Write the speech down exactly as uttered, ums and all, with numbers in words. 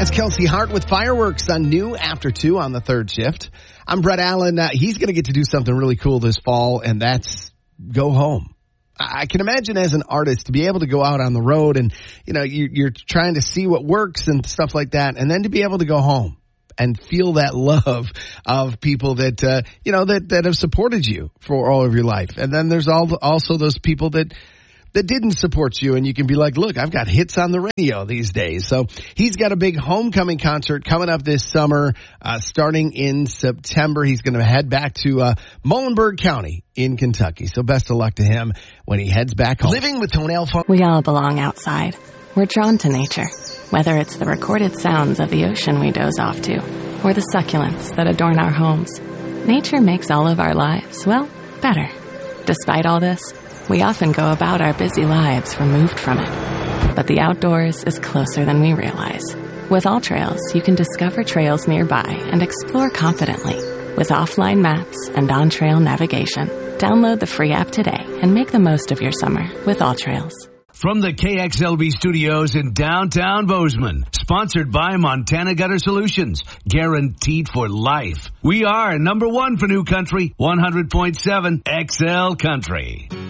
That's Kelsey Hart with Fireworks on New After two on the third shift. I'm Brett Allen. Uh, he's going to get to do something really cool this fall, and that's go home. I can imagine as an artist to be able to go out on the road and, you know, you, you're trying to see what works and stuff like that, and then to be able to go home and feel that love of people that, uh, you know, that, that have supported you for all of your life. And then there's all, also those people that, that didn't support you, and you can be like, look, I've got hits on the radio these days. So he's got a big homecoming concert coming up this summer, uh, starting in September. He's going to head back to uh, Muhlenberg County in Kentucky. So best of luck to him when he heads back home. Living with Tone Alfaro. We all belong outside. We're drawn to nature, whether it's the recorded sounds of the ocean we doze off to, or the succulents that adorn our homes. Nature makes all of our lives, well, better. Despite all this, we often go about our busy lives removed from it. But the outdoors is closer than we realize. With AllTrails, you can discover trails nearby and explore confidently. With offline maps and on-trail navigation, download the free app today and make the most of your summer with AllTrails. From the K X L V studios in downtown Bozeman, sponsored by Montana Gutter Solutions, guaranteed for life. We are number one for New Country, one hundred point seven X L Country.